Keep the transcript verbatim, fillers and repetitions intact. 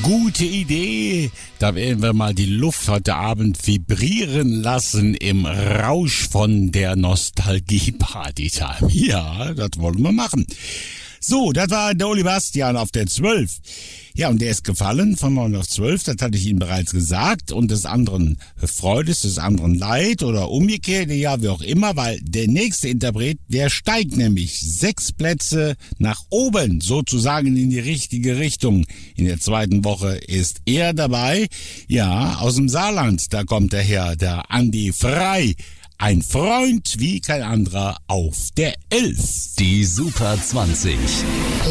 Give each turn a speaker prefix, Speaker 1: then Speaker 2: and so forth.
Speaker 1: Gute Idee. Da werden wir mal die Luft heute Abend vibrieren lassen im Rausch von der Nostalgie-Party-Time. Ja, das wollen wir machen. So, das war Dolly Bastian auf der zwölf. Ja, und der ist gefallen von neun auf zwölf, das hatte ich Ihnen bereits gesagt. Und des anderen Freude ist des anderen Leid oder umgekehrt, ja, wie auch immer, weil der nächste Interpret, der steigt nämlich sechs Plätze nach oben, sozusagen in die richtige Richtung. In der zweiten Woche ist er dabei. Ja, aus dem Saarland, da kommt der Herr, der Andi Frei. Ein Freund wie kein anderer auf der elf.
Speaker 2: Die Super zwanzig.